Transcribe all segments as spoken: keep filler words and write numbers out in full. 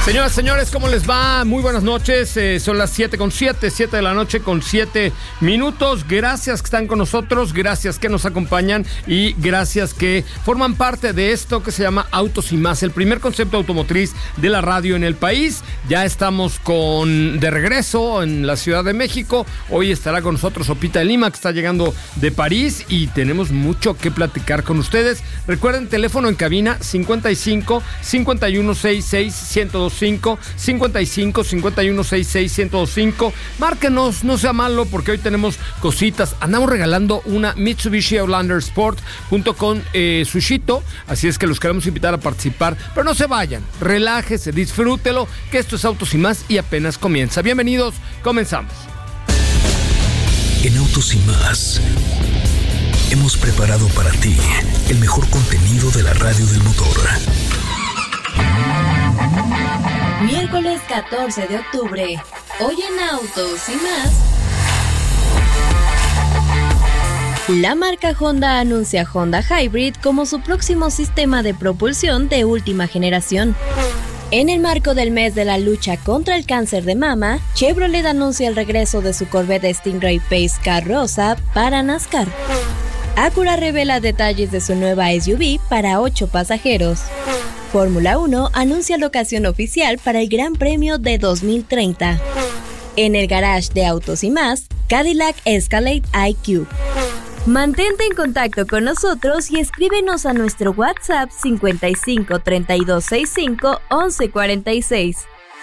Señoras, señores, ¿cómo les va? Muy buenas noches, eh, son las siete con siete, siete de la noche con siete minutos. Gracias que están con nosotros, gracias que nos acompañan y gracias que forman parte de esto que se llama Autos y Más, el primer concepto automotriz de la radio en el país. Ya estamos con de regreso en la Ciudad de México. Hoy estará con nosotros Opita de Lima, que está llegando de París, y tenemos mucho que platicar con ustedes. Recuerden, teléfono en cabina cincuenta y cinco, cincuenta y uno, sesenta y seis, ciento veinticinco, cincuenta y cinco, cincuenta y uno, sesenta y seis, ciento veinticinco. Márquenos, no sea malo, porque hoy tenemos cositas. Andamos regalando una Mitsubishi Outlander Sport junto con eh, Sushito, así es que los queremos invitar a participar, pero no se vayan, relájese, disfrútelo, que esto es Autos y Más y apenas comienza. Bienvenidos, comenzamos. En Autos y Más hemos preparado para ti el mejor contenido de la radio del motor. Miércoles catorce de octubre, hoy en Autos y Más. La marca Honda anuncia Honda Hybrid como su próximo sistema de propulsión de última generación. En el marco del mes de la lucha contra el cáncer de mama, Chevrolet anuncia el regreso de su Corvette Stingray Pace Car rosa para NASCAR. Acura revela detalles de su nueva S U V para ocho pasajeros. Fórmula uno anuncia locación oficial para el Gran Premio de dos mil treinta. En el garage de Autos y Más, Cadillac Escalade I Q. Mantente en contacto con nosotros y escríbenos a nuestro WhatsApp cincuenta y cinco, treinta y dos, sesenta y cinco, once cuarenta y seis.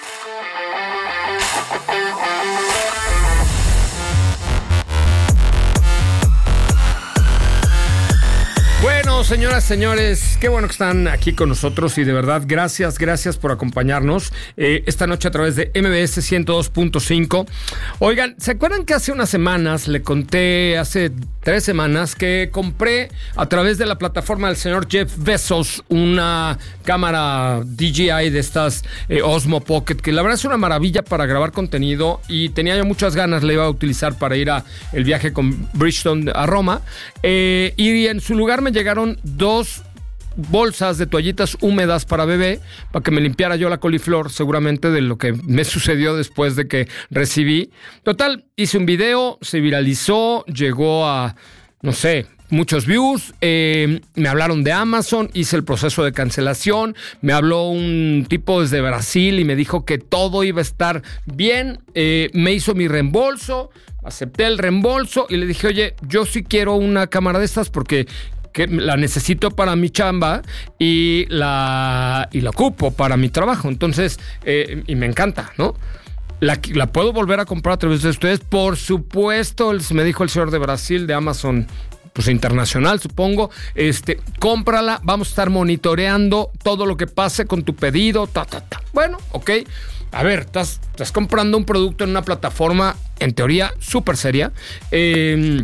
Bueno, señoras, señores, qué bueno que están aquí con nosotros y de verdad, gracias, gracias por acompañarnos eh, esta noche a través de M B S ciento dos punto cinco. Oigan, ¿se acuerdan que hace unas semanas, le conté hace tres semanas, que compré a través de la plataforma del señor Jeff Bezos una cámara D J I de estas eh, Osmo Pocket, que la verdad es una maravilla para grabar contenido y tenía yo muchas ganas, la iba a utilizar para ir a el viaje con Bridgestone a Roma eh, y en su lugar me llegaron dos bolsas de toallitas húmedas para bebé, para que me limpiara yo la coliflor, seguramente de lo que me sucedió después de que recibí. Total, hice un video, se viralizó, llegó a, no sé, muchos views, eh, me hablaron de Amazon, hice el proceso de cancelación, me habló un tipo desde Brasil y me dijo que todo iba a estar bien, eh, me hizo mi reembolso, acepté el reembolso y le dije, oye, yo sí quiero una cámara de estas porque que la necesito para mi chamba y la, y la ocupo para mi trabajo. Entonces, eh, y me encanta, ¿no? La, la puedo volver a comprar a través de ustedes. Por supuesto, me dijo el señor de Brasil, de Amazon, pues internacional, supongo. Este, cómprala, vamos a estar monitoreando todo lo que pase con tu pedido. Ta, ta, ta. Bueno, ok. A ver, estás, estás comprando un producto en una plataforma, en teoría, súper seria. Eh...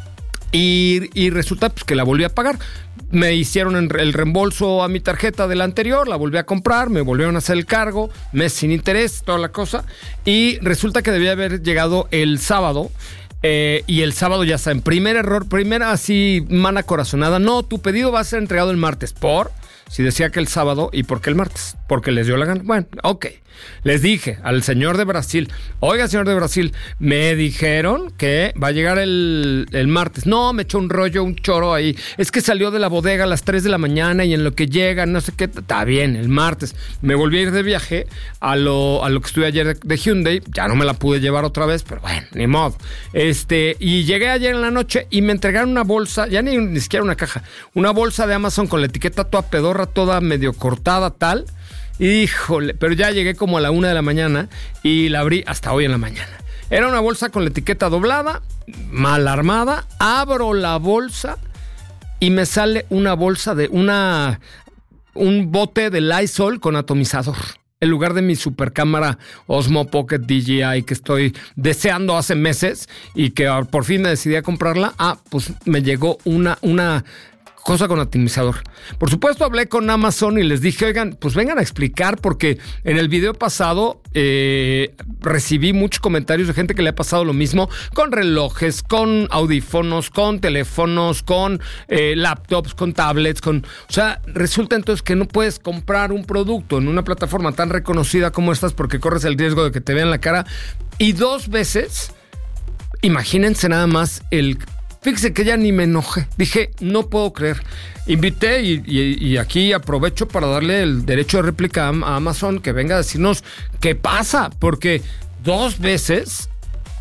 Y, y resulta pues, que la volví a pagar. Me hicieron el reembolso a mi tarjeta de la anterior, la volví a comprar, me volvieron a hacer el cargo, mes sin interés, toda la cosa. Y resulta que debía haber llegado el sábado. Eh, y el sábado ya está en primer error, primera así, mana corazonada. No, tu pedido va a ser entregado el martes. ¿Por? Si decía que el sábado, ¿y por qué el martes? Porque les dio la gana. Bueno, ok. Les dije al señor de Brasil, oiga, señor de Brasil, me dijeron que va a llegar el, el martes. No, me echó un rollo, un choro ahí. Es que salió de la bodega a las tres de la mañana y en lo que llega, no sé qué, está bien, el martes. Me volví a ir de viaje a lo, a lo que estuve ayer de, de Hyundai. Ya no me la pude llevar otra vez, pero bueno, ni modo. Este, y llegué ayer en la noche y me entregaron una bolsa, ya ni, ni siquiera una caja, una bolsa de Amazon con la etiqueta toda pedorra, toda medio cortada, tal. Híjole, pero ya llegué como a la una de la mañana y la abrí hasta hoy en la mañana. Era una bolsa con la etiqueta doblada, mal armada. Abro la bolsa y me sale una bolsa de una... un bote de Lysol con atomizador. En lugar de mi supercámara Osmo Pocket D J I que estoy deseando hace meses y que por fin me decidí a comprarla. Ah, pues me llegó una... una cosa con atomizador. Por supuesto, hablé con Amazon y les dije, oigan, pues vengan a explicar, porque en el video pasado eh, recibí muchos comentarios de gente que le ha pasado lo mismo con relojes, con audífonos, con teléfonos, con eh, laptops, con tablets, con... O sea, resulta entonces que no puedes comprar un producto en una plataforma tan reconocida como estas porque corres el riesgo de que te vean la cara. Y dos veces, imagínense nada más el... Fíjese que ya ni me enojé. Dije, no puedo creer. Invité y, y, y aquí aprovecho para darle el derecho de réplica a, a Amazon que venga a decirnos qué pasa. Porque dos veces,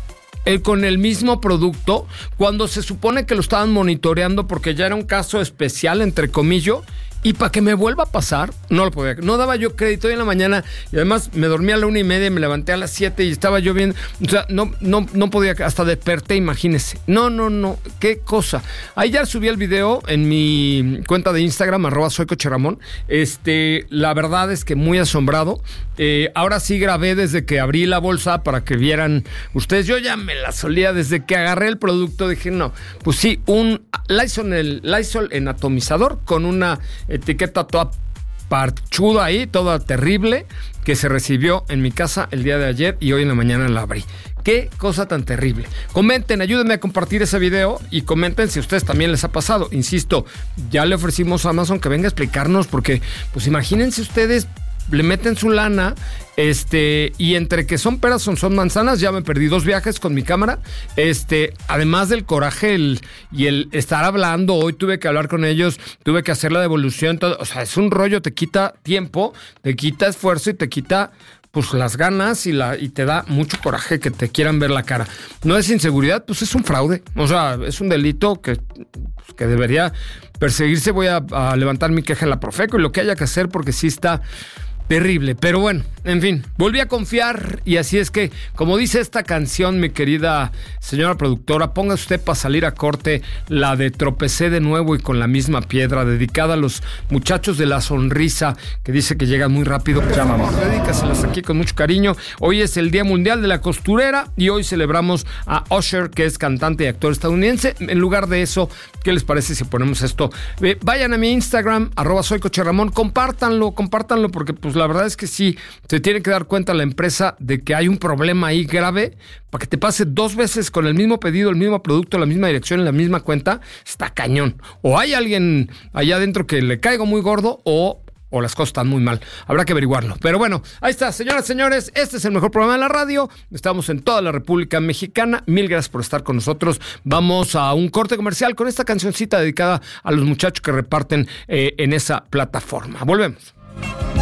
él con el mismo producto, cuando se supone que lo estaban monitoreando porque ya era un caso especial, entre comillas, y para que me vuelva a pasar, no lo podía. No daba yo crédito hoy en la mañana y además me dormí a la una y media, me levanté a las siete y estaba yo bien. O sea, no, no, no podía, hasta desperté, imagínese. No, no, no, qué cosa. Ahí ya subí el video en mi cuenta de Instagram, arroba soy Coche Ramón. Este, la verdad es que muy asombrado. Eh, ahora sí grabé desde que abrí la bolsa para que vieran ustedes. Yo ya me la solía desde que agarré el producto. Dije, no, pues sí, un Lysol, el Lysol en atomizador con una etiqueta toda parchuda ahí, toda terrible, que se recibió en mi casa el día de ayer y hoy en la mañana la abrí. Qué cosa tan terrible. Comenten, ayúdenme a compartir ese video y comenten si a ustedes también les ha pasado. Insisto, ya le ofrecimos a Amazon que venga a explicarnos porque, pues imagínense ustedes, le meten su lana, este, y entre que son peras son, son manzanas, ya me perdí dos viajes con mi cámara, este, además del coraje el, y el estar hablando, hoy tuve que hablar con ellos, tuve que hacer la devolución, todo, o sea, es un rollo, te quita tiempo, te quita esfuerzo y te quita, pues, las ganas y, la, y te da mucho coraje que te quieran ver la cara. No es inseguridad, pues es un fraude, o sea, es un delito que, pues, que debería perseguirse. Voy a, a levantar mi queja en la Profeco y lo que haya que hacer porque sí está terrible, pero bueno, en fin, volví a confiar y así es que, como dice esta canción, mi querida señora productora, ponga usted para salir a corte la de Tropecé de nuevo y con la misma piedra, dedicada a los muchachos de la sonrisa, que dice que llegan muy rápido. Pues ya, mamá, dedícaselas aquí con mucho cariño. Hoy es el Día Mundial de la Costurera y hoy celebramos a Usher, que es cantante y actor estadounidense. En lugar de eso, ¿qué les parece si ponemos esto? Eh, vayan a mi Instagram, arroba soy Coche Ramón, compártanlo, compártanlo, porque pues la verdad es que sí, se tiene que dar cuenta la empresa de que hay un problema ahí grave. Para que te pase dos veces con el mismo pedido, el mismo producto, la misma dirección, en la misma cuenta, está cañón. O hay alguien allá adentro que le caigo muy gordo o... o las cosas están muy mal. Habrá que averiguarlo. Pero bueno, ahí está, señoras y señores. Este es el mejor programa de la radio. Estamos en toda la República Mexicana. Mil gracias por estar con nosotros. Vamos a un corte comercial con esta cancioncita dedicada a los muchachos que reparten eh, en esa plataforma. Volvemos.